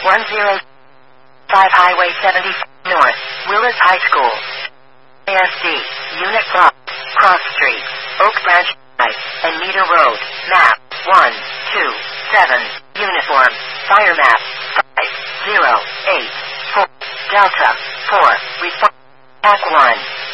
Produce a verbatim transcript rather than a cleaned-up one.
one zero five Highway seventy North, Willis High School. A S D, Unit Block, Cross Street, Oak Branch Drive, and Meter Road, Map, one two seven, Uniform, Fire Map, five zero eight four, Delta, four, Response, Pack one.